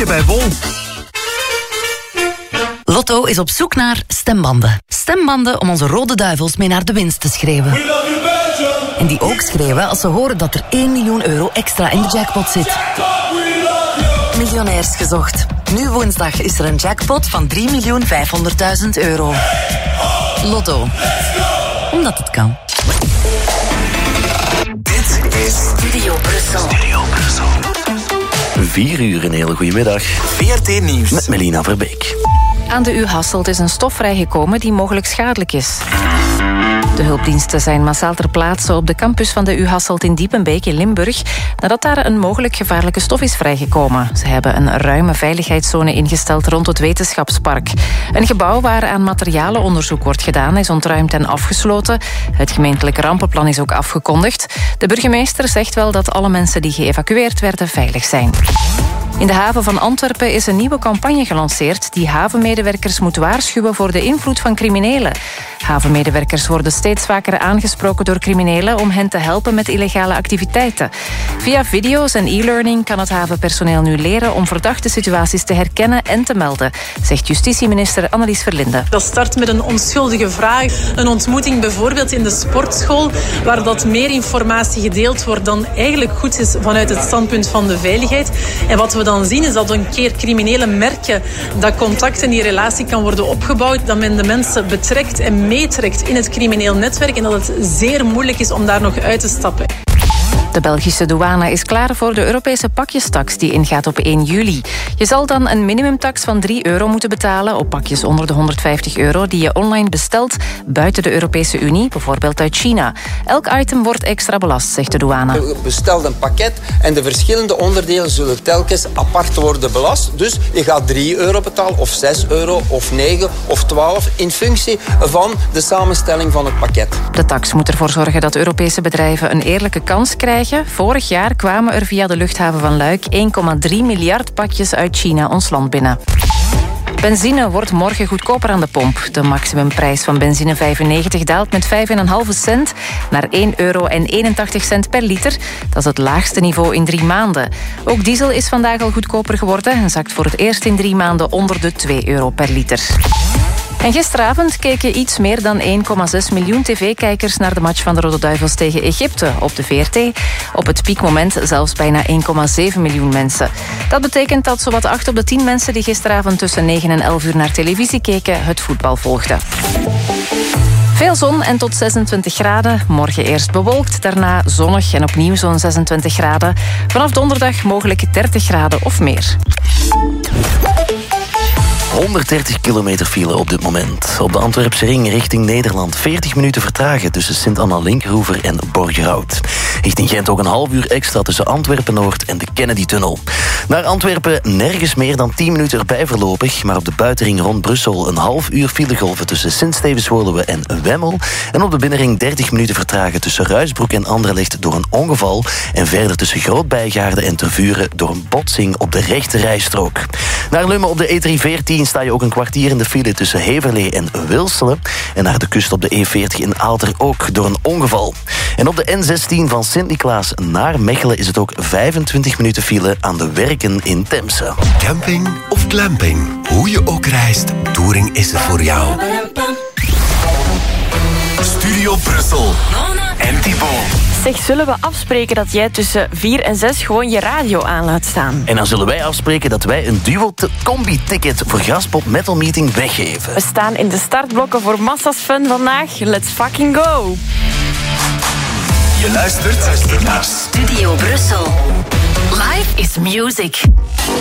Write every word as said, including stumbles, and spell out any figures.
je bij Bol. Lotto is op zoek naar stembanden. Stembanden om onze rode duivels mee naar de winst te schreeuwen. En die ook schreeuwen als ze horen dat er één miljoen euro extra in de jackpot zit. Miljonairs gezocht. Nu woensdag is er een jackpot van drie miljoen vijfhonderdduizend euro. Lotto. Omdat het kan. Dit is Studio Brussel. Studio Brussel. Vier uur, een hele goede middag. V R T Nieuws. Met Melina Verbeek. Aan de U Hasselt is een stof vrijgekomen die mogelijk schadelijk is. De hulpdiensten zijn massaal ter plaatse op de campus van de U Hasselt in Diepenbeek in Limburg, nadat daar een mogelijk gevaarlijke stof is vrijgekomen. Ze hebben een ruime veiligheidszone ingesteld rond het wetenschapspark. Een gebouw waar aan materialenonderzoek wordt gedaan is ontruimd en afgesloten. Het gemeentelijk rampenplan is ook afgekondigd. De burgemeester zegt wel dat alle mensen die geëvacueerd werden veilig zijn. In de haven van Antwerpen is een nieuwe campagne gelanceerd die havenmedewerkers moet waarschuwen voor de invloed van criminelen. Havenmedewerkers worden steeds vaker aangesproken door criminelen om hen te helpen met illegale activiteiten. Via video's en e-learning kan het havenpersoneel nu leren om verdachte situaties te herkennen en te melden, zegt justitieminister Annelies Verlinde. Dat start met een onschuldige vraag. Een ontmoeting bijvoorbeeld in de sportschool, waar dat meer informatie gedeeld wordt dan eigenlijk goed is vanuit het standpunt van de veiligheid. En wat we dan zien is dat een keer criminelen merken dat contact en die relatie kan worden opgebouwd, dat men de mensen betrekt en meetrekt in het crimineel netwerk en dat het zeer moeilijk is om daar nog uit te stappen. De Belgische douane is klaar voor de Europese pakjestaks die ingaat op één juli. Je zal dan een minimumtax van drie euro moeten betalen op pakjes onder de honderdvijftig euro die je online bestelt buiten de Europese Unie, bijvoorbeeld uit China. Elk item wordt extra belast, zegt de douane. Je bestelt een pakket en de verschillende onderdelen zullen telkens apart worden belast. Dus je gaat drie euro betalen, of zes euro, of negen, of twaalf, in functie van de samenstelling van het pakket. De tax moet ervoor zorgen dat Europese bedrijven een eerlijke kans krijgen. Vorig jaar kwamen er via de luchthaven van Luik één komma drie miljard pakjes uit China ons land binnen. Benzine wordt morgen goedkoper aan de pomp. De maximumprijs van benzine vijfennegentig daalt met vijf komma vijf cent naar één euro en eenentachtig cent per liter. Dat is het laagste niveau in drie maanden. Ook diesel is vandaag al goedkoper geworden en zakt voor het eerst in drie maanden onder de twee euro per liter. En gisteravond keken iets meer dan één komma zes miljoen tv-kijkers naar de match van de Rode Duivels tegen Egypte op de V R T. Op het piekmoment zelfs bijna één komma zeven miljoen mensen. Dat betekent dat zowat acht op de tien mensen die gisteravond tussen negen en elf uur naar televisie keken het voetbal volgden. Veel zon en tot zesentwintig graden. Morgen eerst bewolkt, daarna zonnig en opnieuw zo'n zesentwintig graden. Vanaf donderdag mogelijk dertig graden of meer. honderddertig kilometer file op dit moment. Op de Antwerpse ring richting Nederland. veertig minuten vertragen tussen Sint-Anna-Linkeroever en Borgerhout. Richting Gent ook een half uur extra tussen Antwerpen-Noord en de Kennedy-tunnel. Naar Antwerpen nergens meer dan tien minuten erbij voorlopig. Maar op de buitenring rond Brussel een half uur filegolven tussen Sint-Stevens-Woluwe en Wemmel. En op de binnenring dertig minuten vertragen tussen Ruisbroek en Anderlecht door een ongeval. En verder tussen Groot-Bijgaarde en Tervuren door een botsing op de rechte rijstrook. Naar Lummen op de E driehonderdveertien sta je ook een kwartier in de file tussen Heverlee en Wilselen. En naar de kust op de E veertig in Aalter ook door een ongeval. En op de N zestien van Sint-Niklaas naar Mechelen is het ook vijfentwintig minuten file aan de werken in Temse. Camping of glamping, hoe je ook reist, Touring is er voor jou. Studio Brussel en Thibaut. Zeg, zullen we afspreken dat jij tussen vier en zes gewoon je radio aan laat staan? En dan zullen wij afspreken dat wij een duo-combi-ticket voor Graspop Metal Meeting weggeven. We staan in de startblokken voor Massa's Fun vandaag. Let's fucking go! Je luistert naar Studio Brussel. Live is music.